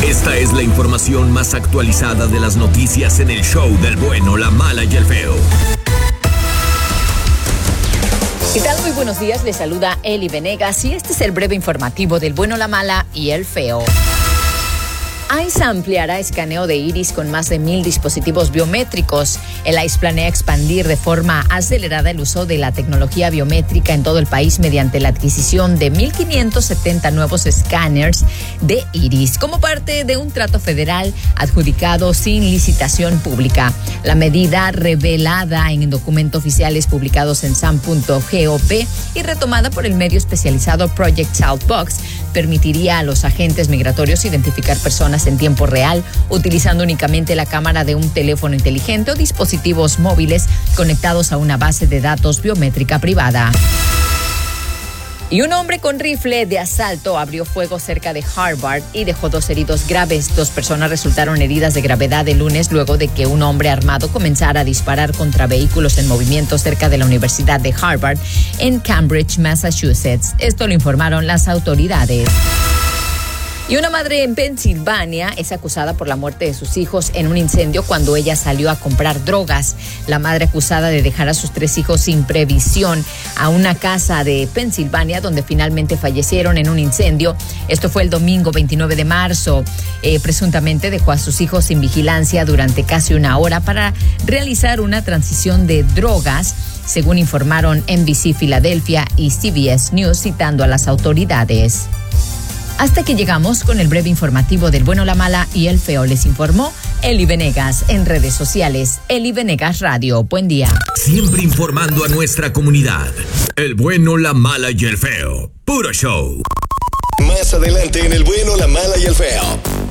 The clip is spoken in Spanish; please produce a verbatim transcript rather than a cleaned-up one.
Esta es la información más actualizada de las noticias en el show del bueno, la mala y el feo. ¿Qué tal? Muy buenos días, les saluda Eli Venegas y este es el breve informativo del bueno, la mala y el feo. I C E ampliará escaneo de iris con más de mil dispositivos biométricos. El I C E planea expandir de forma acelerada el uso de la tecnología biométrica en todo el país mediante la adquisición de mil quinientos setenta nuevos escáneres de iris como parte de un trato federal adjudicado sin licitación pública. La medida, revelada en documentos oficiales publicados en S A M punto gov y retomada por el medio especializado Project Southbox, permitiría a los agentes migratorios identificar personas en tiempo real, utilizando únicamente la cámara de un teléfono inteligente o dispositivos móviles conectados a una base de datos biométrica privada. Y un hombre con rifle de asalto abrió fuego cerca de Harvard y dejó dos heridos graves. Dos personas resultaron heridas de gravedad el lunes luego de que un hombre armado comenzara a disparar contra vehículos en movimiento cerca de la Universidad de Harvard en Cambridge, Massachusetts. Esto lo informaron las autoridades. Y una madre en Pensilvania es acusada por la muerte de sus hijos en un incendio cuando ella salió a comprar drogas. La madre acusada de dejar a sus tres hijos sin previsión a una casa de Pensilvania donde finalmente fallecieron en un incendio. Esto fue el domingo veintinueve de marzo. Eh, presuntamente dejó a sus hijos sin vigilancia durante casi una hora para realizar una transición de drogas, según informaron N B C Filadelfia y C B S News citando a las autoridades. Hasta que llegamos con el breve informativo del bueno, la mala y el feo. Les informó Eli Venegas en redes sociales. Eli Venegas Radio. Buen día. Siempre informando a nuestra comunidad. El bueno, la mala y el feo. Puro show. Más adelante en el bueno, la mala y el feo.